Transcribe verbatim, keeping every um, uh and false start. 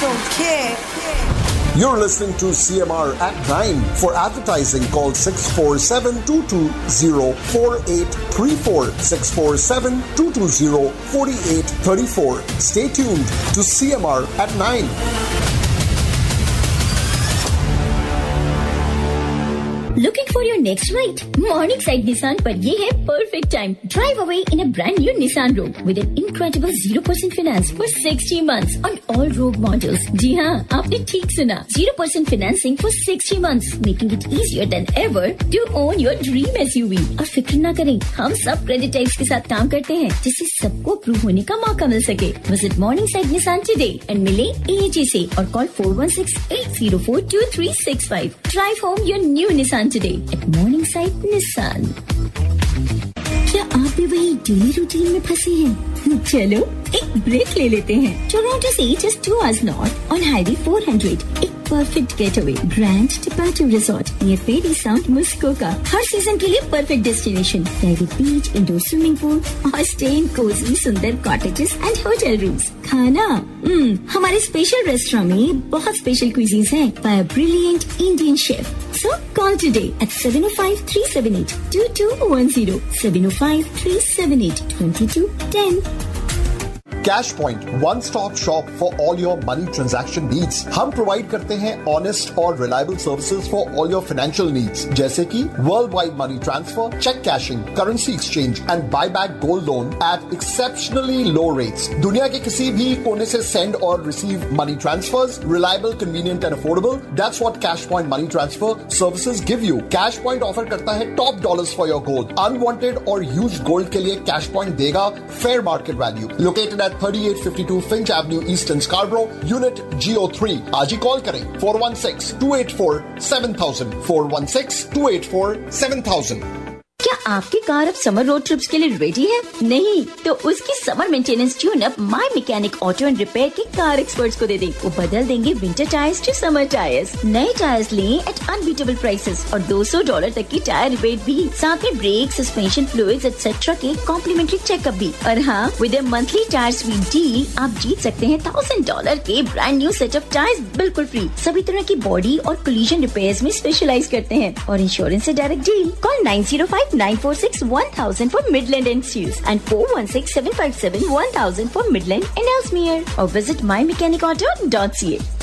don't care. You're listening to C M R at nine. For advertising, call six four seven, two two zero, four eight three four, six four seven, two two zero, four eight three four. Stay tuned to C M R at nine. Looking for your next ride? Morningside Nissan पर ये है perfect time. Drive away in a brand new Nissan Rogue with an incredible zero percent finance for sixty months on all Rogue models. जी हाँ, आपने ठीक सुना. zero percent financing for sixty months, making it easier than ever to own your dream S U V. और फिक्र ना करें, हम सब credit types के साथ काम करते हैं, जिससे सबको approve होने का मौका मिल सके. Visit Morningside Nissan today and मिले A H A से और call four one six, eight zero four, two three six five. Drive home your new Nissan today at Morningside Nissan. क्या आप भी वही डेली रूटीन में फंसे हैं? चलो एक ब्रेक ले लेते हैं. टोरंटो से just two hours north on Highway four hundred. एक perfect getaway grand टिपाटो resort near फेरी साउंड मुस्कोका. हर सीजन के लिए perfect destination. Private beach, indoor swimming pool और स्टे इन कोजी सुंदर कॉटेजेस एंड होटल रूम्स. खाना hmm, हमारे special restaurant में बहुत special quizzes हैं bye a brilliant Indian chef. So call today at seven oh five, three seven eight, two two one zero, seven oh five, three seven eight, two two one zero. Cash Point, one-stop shop for all your money transaction needs. हम provide करते हैं honest और reliable services for all your financial needs, जैसे कि worldwide money transfer, check cashing, currency exchange and buyback gold loan at exceptionally low rates. दुनिया के किसी भी कोने से send और receive money transfers, reliable, convenient and affordable. That's what Cash Point money transfer services give you. Cash Point offer करता है top dollars for your gold. Unwanted और used gold के लिए Cash Point देगा fair market value. Located at thirty-eight fifty-two Finch Avenue East in Scarborough, Unit G O three. आज ही call करें four one six, two eight four, seven thousand, four one six, two eight four, seven thousand. क्या आपकी car अब summer road trips के लिए ready है? नहीं तो उसकी summer maintenance tune up my mechanic auto and repair के कार एक्सपर्ट्स को दे दें. वो बदल देंगे winter tyres to summer tyres. नए टायर्स लें एट अनबीटेबल प्राइसेस और two hundred डॉलर तक की टायर रिबेट भी. साथ में ब्रेक, सस्पेंशन फ्लूइड्स एक्सेट्रा के कॉम्प्लीमेंट्री चेकअप भी. और हाँ, with a monthly tyre sweet deal आप जीत सकते हैं थाउजेंड डॉलर के brand new set of tyres बिल्कुल फ्री. सभी तरह की बॉडी और कोलिजन रिपेयर्स में स्पेशलाइज करते हैं और इंश्योरेंस से direct deal. Call nine zero five, nine four six, one thousand for Midland and Steels and four one six, seven five seven, one thousand for Midland and Ellesmere or visit my mechanic auto dot c a.